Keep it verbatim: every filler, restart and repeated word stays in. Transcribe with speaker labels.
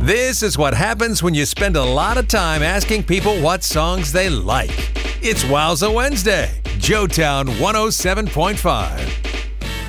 Speaker 1: This is what happens when you spend a lot of time asking people what songs they like. It's Wowza Wednesday, Joetown one oh seven point five.